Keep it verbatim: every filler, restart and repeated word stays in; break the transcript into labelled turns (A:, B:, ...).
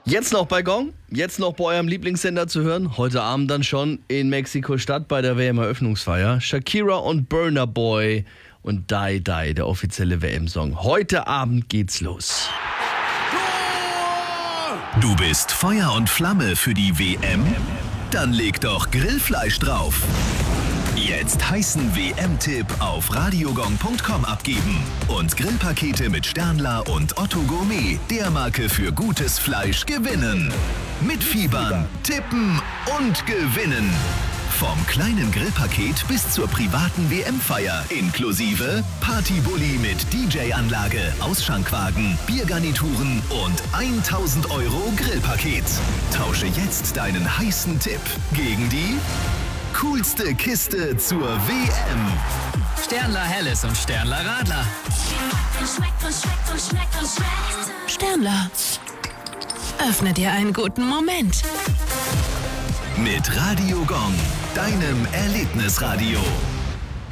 A: Jetzt noch bei Gong, jetzt noch bei eurem Lieblingssender zu hören. Heute Abend dann schon in Mexiko-Stadt bei der W M-Eröffnungsfeier. Shakira und Burna Boy und Die Die, der offizielle W M-Song. Heute Abend geht's los.
B: Du bist Feuer und Flamme für die W M? Dann leg doch Grillfleisch drauf. Jetzt heißen W M-Tipp auf radiogong punkt com abgeben und Grillpakete mit Sternler und Otto Gourmet, der Marke für gutes Fleisch, gewinnen. Mitfiebern, tippen und gewinnen. Vom kleinen Grillpaket bis zur privaten W M-Feier inklusive Partybully mit D J-Anlage, Ausschankwagen, Biergarnituren und tausend Euro Grillpaket. Tausche jetzt deinen heißen Tipp gegen die coolste Kiste zur W M.
C: Sternler Helles und Sternler Radler.
D: Sternler, öffne dir einen guten Moment.
B: Mit Radio Gong, deinem Erlebnisradio.